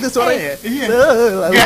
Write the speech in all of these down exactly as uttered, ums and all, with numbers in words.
gitu suaranya. Iya. Selalu.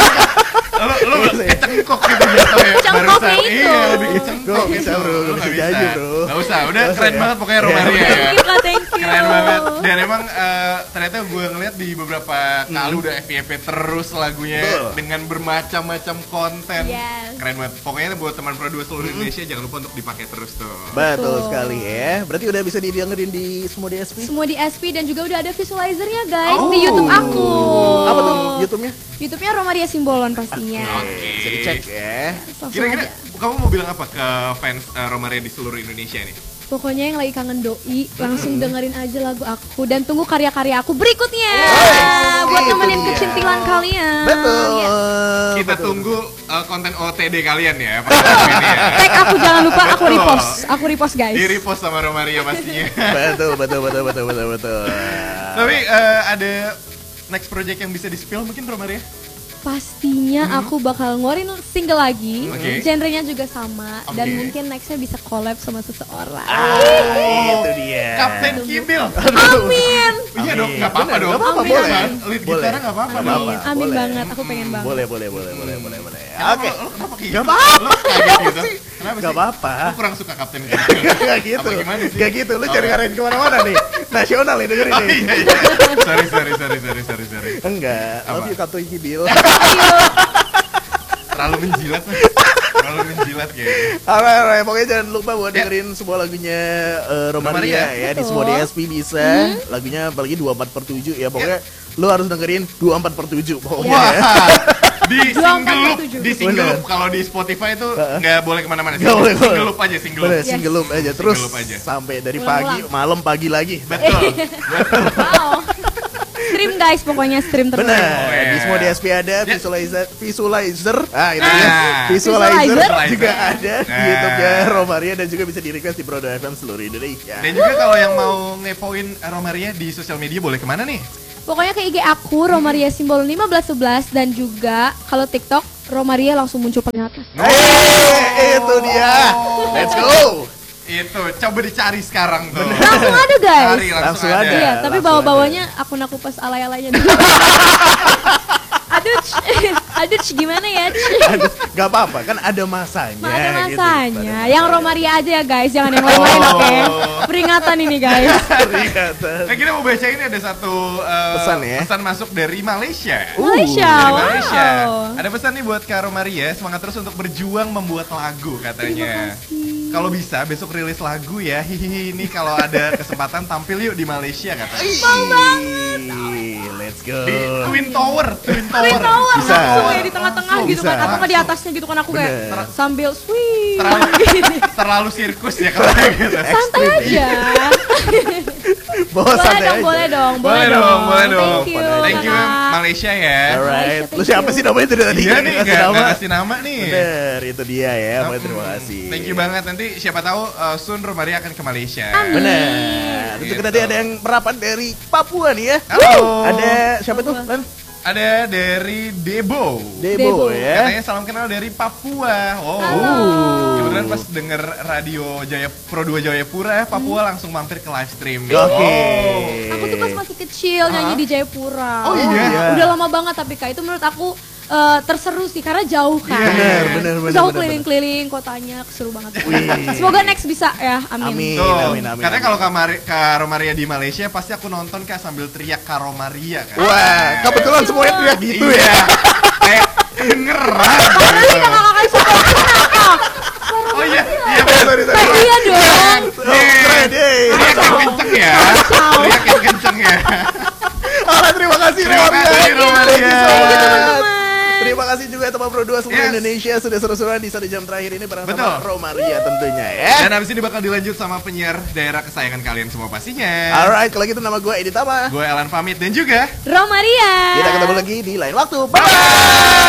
Lo lo kecengkok gitu jatuhnya. Cengkoknya itu. Iya, lebih kecengkok Gak bisa bro, gak bisa nyanyi bro. Gak usah, udah Gak usah keren ya. banget pokoknya Romaria ya. Thank you, Kak, thank you. Keren banget. Dan emang eh, ternyata gue ngeliat di beberapa kali udah F Y P terus lagunya Betul. dengan bermacam-macam konten. Yes. Keren banget. Pokoknya buat teman Pro dua seluruh Indonesia jangan lupa untuk dipakai terus tuh. Betul Betul. sekali ya. Berarti udah bisa didengerin di semua D S P. Semua di S P dan juga udah ada visualizernya guys Oh. di YouTube aku. Apa tuh YouTube-nya? YouTube-nya Romaria Simbolon pastinya. Bisa dicek ya. Langsung Kira-kira aja. kamu mau bilang apa ke fans eh, Romaria di seluruh Indonesia nih? Pokoknya yang lagi kangen doi langsung dengerin aja lagu aku dan tunggu karya-karya aku berikutnya buat itu nemenin dia. kecintilan kalian. Betul. Yes. Kita Betul. tunggu eh, konten O T D kalian ya. pada saat ini ya. Tag aku jangan lupa aku Betul. repost. Aku repost guys. Di repost sama Romaria pastinya. Betul, betul, betul, betul, betul, betul. Tapi eh, ada next project yang bisa di-spill mungkin Romaria? Pastinya aku bakal ngeluarin single lagi. Oke. Genrenya juga sama dan Oke. mungkin nextnya bisa collab sama seseorang. Ah, itu dia. Kapten Kibil. Amin. Iya dong, nggak apa-apa Bener, dong. nggak apa-apa, Amin, boleh. amin. Lead Boleh. gitarnya nggak apa-apa Nggak dong. apa-apa. Amin Boleh. banget, aku pengen banget. Boleh, boleh, boleh, boleh, boleh, boleh. Kenapa Oke. lo- lo Kenapa kayak Gak gitu? apa-apa. Lo kaget gitu? Kenapa sih? Gak apa-apa. Lo kurang suka Kapten Kibil. Gak gitu. Apa gimana sih? Gak gitu. Lu Oh. cari karain kemana-mana nih. Nasional nih dengerin Oh nih. iya iya. Sorry sorry sorry sorry sorry sorry. Enggak. Apa? Love you Kapten Kibil. Terlalu menjilat nih. Terlalu menjilat kayaknya. Alright, alright. Pokoknya jangan lupa buat dengerin semua lagunya eh, Romaria Romaria, ya di betul. semua D S P bisa. Lagunya apalagi dua puluh empat per tujuh ya. Pokoknya lu harus dengerin dua puluh empat per tujuh pokoknya. Wah, ya. di dua puluh empat single loop, per tujuh. di single Bener. loop. Kalau di Spotify itu nggak boleh kemana-mana. Nggak boleh, Single boleh. loop aja, single Bener, loop. Yes. single loop aja terus Single loop aja. sampai dari Ulang-ulang. pagi, malam, pagi lagi. Betul. Betul. Wow. Stream guys, pokoknya stream terus. Benar. Oh, Di semua D S P ada Ya. visualizer, visualizer. Ah, itu Ah. ya. Visualizer, Visualizer. juga ada di Nah. YouTube-nya Romaria dan juga bisa di-request di Pro dua F M seluruh Indonesia. Dan juga kalau yang mau ngepoin Romaria di sosial media boleh kemana nih? Pokoknya ke I G aku Romaria Simbolon lima belas sebelas dan juga kalau TikTok Romaria langsung muncul paling atas. Eh, itu dia. Let's go. Itu, coba dicari sekarang tuh. Langsung ada guys. Cari, langsung, Langsung ada. ada. Iya, tapi langsung bawa-bawanya akun aku pas alay-alaynya dulu. Aduh, Ch. aduh Ch, gimana ya? Ch? Aduh, gak apa-apa kan ada masanya. Ada gitu. masanya. Ada Yang masanya. Romaria aja ya guys, jangan yang lain-lain Oh. oke. Peringatan ini guys. Peringatan. Nah, kita mau bacain ada satu uh, Pesan ya? pesan masuk dari Malaysia. Malaysia. Dari wow. Malaysia. Ada pesan nih buat Kak Romaria, semangat terus untuk berjuang membuat lagu katanya. Kalau bisa besok rilis lagu ya. Hihihi, ini kalau ada kesempatan tampil yuk di Malaysia katanya. Mau banget. Let's go. Di Twin Tower, Twin Tower. Twin Tower Bisa. langsung ya di tengah-tengah Langsung, gitu kan, bisa. atau nggak di atasnya gitu kan aku kayak Bener. sambil swing. Terlalu, terlalu sirkus ya kalau kayak gitu. Santai aja. Bawa Boleh santai dong, aja. boleh dong, Boleh dong, boleh dong. Thank you. Thank you Kakak. Malaysia ya. Alright. Malaysia, Lu thank siapa you. sih namanya itu tadi? Iya nih, Kasih nggak nama. nggak kasih nama nih. Bener, itu dia ya. Pokoknya Hmm, terima kasih. Thank you banget. Nanti siapa tahu uh, soon Romaria akan ke Malaysia. Amin. Bener. Itu Gitu. tadi ada yang merapat dari Papua nih ya. Halo. Ada siapa tuh? Lan? Ada dari Debo. Debo, Debo. ya. Katanya salam kenal dari Papua. Oh. Halo. Kebetulan pas denger radio Jaya Pro dua Jayapura, Papua langsung mampir ke live stream. Oke. Oh. Aku tuh pas masih kecil nyanyi di Jayapura. Oh, iya? Udah lama banget tapi Kak itu menurut aku eh, terseru sih karena jauh kan. Iya, Bener, bener, bener. Terus aku bener, keliling-keliling kotanya, seru banget. Wih. Semoga next bisa ya, amin. Amin. Tuh, amin, amin, katanya amin. kalau Kak, Mari- Kak Romaria di Malaysia pasti aku nonton Kak sambil teriak Kak Romaria kan. Wah, kebetulan semuanya teriak gitu Iya. ya. Kayak kedengeran. Karena sih kakak-kakak suka kenapa? Oh iya, iya Eh, bener. sorry, sorry. Eh, iya dong. Oh, keren, yeay. Teriak yang kenceng ya. Teriak yang kenceng ya. Alright, terima kasih Terima Romaria. kasih, Romaria. Thank you so much. teman-teman. Terima kasih juga teman Pro dua seluruh Yes. Indonesia sudah seru-seruan di satu jam terakhir ini bareng Betul. sama Romaria tentunya ya. Dan habis ini bakal dilanjut sama penyiar daerah kesayangan kalian semua pastinya. Alright, kalau gitu nama gue Edi Tama. Gue Elan pamit dan juga Romaria. Kita ketemu lagi di lain waktu. Bye.